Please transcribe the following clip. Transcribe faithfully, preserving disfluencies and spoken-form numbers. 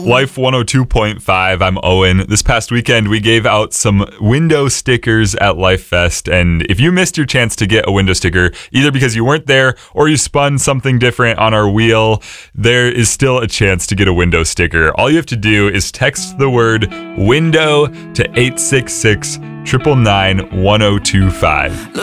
Life one oh two point five. I'm Owen. This past weekend, we gave out some window stickers at Life Fest. And if you missed your chance to get a window sticker, either because you weren't there or you spun something different on our wheel, there is still a chance to get a window sticker. All you have to do is text the word window to eight six six, nine nine nine, one oh two five.